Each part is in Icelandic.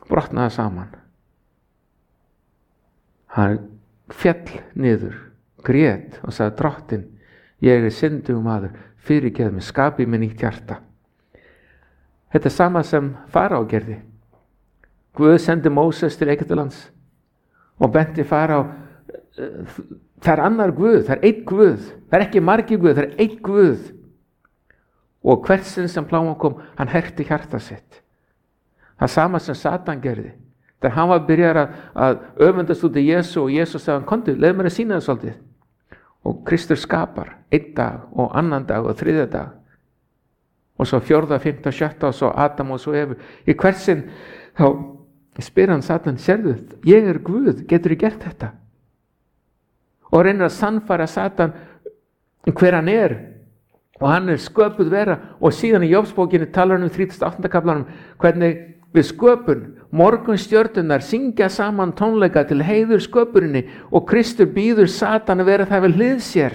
brotnaði saman. Hann féll niður, grét og sagði: Drottinn, ég er syndugur maður, fyrirgefðu mig, skapi mér nýtt hjarta. Þetta er sama sem Faraó gerði. Guð sendi Móses til Egyptalands og benti Faraó: það er annar Guð, það er einn Guð, það er ekki margir Guð, það er einn Guð. Og hvert sinn sem pláman kom, hann herti hjarta sitt. Það sama sem Satan gerði. Þegar hann var byrjar að öfundast út í Jesú og Jesú sagði: komdu, leið mér að sýna það svolítið. Og Kristur skapar einn dag og annan dag og þriðja dag. Og svo fjórða, fimmta, sjötta og svo Adam og svo Evu. Í hvert sinn þá spyr hann Satan: sérðu, ég er Guð, getur þú gert þetta? Og reynir að sannfæra Satan hver hann er. Og hann er sköpuð vera. Og síðan í Jóbsbókinni talar hann 38. kaplanum hvernig við sköpun morgunstjörnurnar syngja saman tónleika til heiður sköpurinni og Kristur býður Satan að vera það við hlið sér.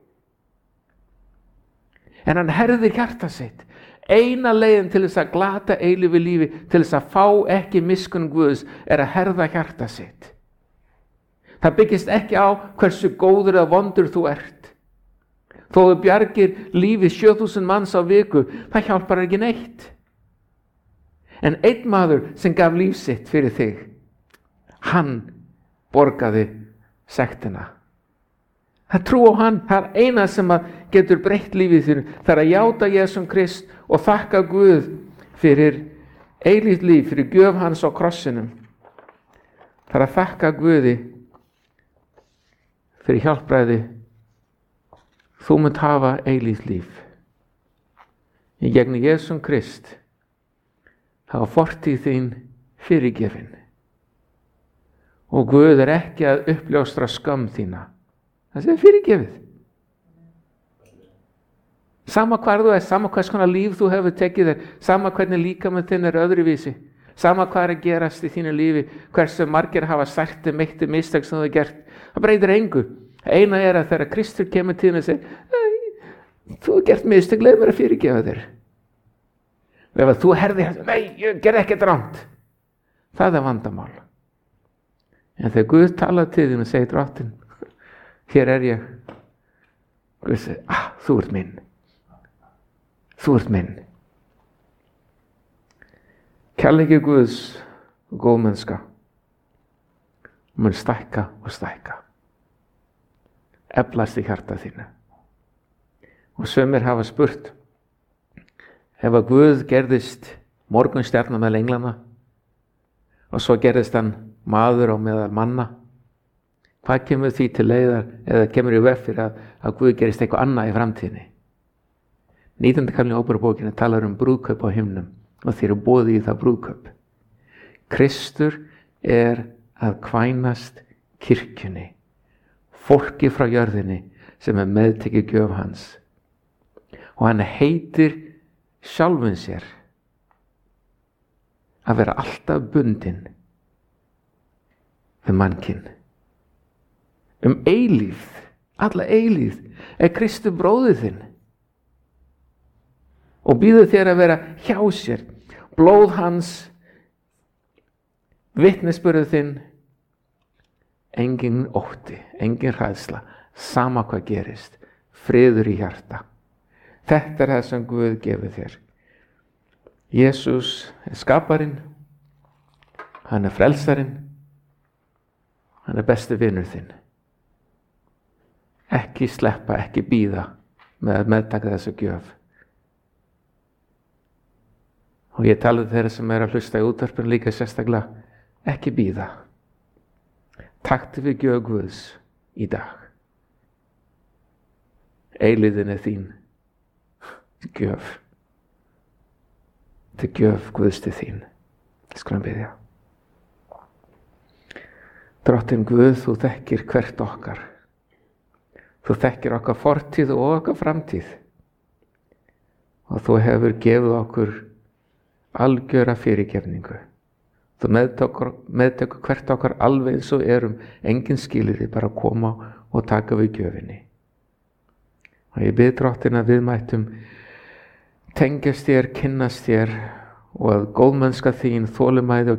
En hann herðir hjarta sitt. Eina leiðin til þess að glata eilífu lífi, til þess að fá ekki miskunn Guðs, er að herða hjarta sitt. Það byggist ekki á hversu góður eða vondur þú ert. Þó þú bjargir lífi 7000 manns á viku, það hjálpar ekki neitt. En einn maður sem gaf líf sitt fyrir þig, hann borgaði sektina. Það trú á hann, það er eina sem getur breytt lífið þínu. Það er að játa Jesum Krist og þakka Guð fyrir eilíft líf, fyrir gjöf hans á krossinum. Það er að þakka Guði fyrir hjálpræði. Þú munt hafa eilíft líf. Í gegnum Jesum Krist hafa fortíð þín fyrirgefin. Og Guð er ekki að uppljóstra skömm þína. Það sé fyrirgefið. Sama hvar þú er, sama hvers konar líf þú hefur tekið þér, sama hvernig líkaminn þinn er öðruvísi, sama hvað er að gerast í þínu lífi, hversu margir hafa sært meitt mistak sem þú hefur gert, það breytir engu. Eina er að þegar Kristur kemur til þín og segir: þú hefur gert mistak, leið mér að fyrirgefa þér. Og ef þú herði hans: nei, ég gerði ekkert rangt, það er vandamál. En þegar Guð talar til þín og segir: Drottinn, hér er ég. Guð segir: þú ert minn. Þú ert minn. Kærleiki Guðs og góðmennska mun stækka og stækka. Eflast í hjarta þínu. Og sumir hafa spurt: ef að Guð gerðist morgunstjarnan með englana og svo gerðist hann maður á meðal manna, hvað kemur því til leiðar eða kemur í veg fyrir að Guð gerist eitthvað annað í framtíðinni? 19. kafli Óperubókinni talar brúðkaup á himnum og þeir eru boðið í það brúðkaup. Kristur er að kvænast kirkjunni, fólki frá jörðinni sem er meðtekið gjöf hans. Og hann heitir sjálfum sér að vera alltaf bundinn við mannkinn. Eilífð, alla eilífð er Kristur bróðir þinn og býður þér að vera hjá sér. Blóð hans, vitnisburður þinn, engin ótti, engin hræðsla, sama hvað gerist, friður í hjarta. Þetta er það sem Guð gefur þér. Jesús er skaparinn, hann er frelsarinn, hann er besti vinur þinn. Ekki sleppa, ekki bíða með að meðtaka þessu gjöf. Og ég tala þeirra sem er að hlusta í útvarpinu líka sérstaklega: ekki bíða. Taktu við gjöf Guðs í dag. Eilíðin er þín gjöf. Þetta er gjöf Guðs til þín. Skulum biðja. Drottinn Guð, þú þekkir hvert okkar. Þú þekkir okkar fortíð og okkar framtíð. Og þú hefur gefið okkur algjöra fyrirgefningu. Þú meðtekur hvert okkar alveg eins og erum, engin skilyrði, bara að koma og taka við gjöfinni. Og ég bið Drottinn að við mættum tengjast þér, kynnast þér og að góðmennska þín, þolinmæði og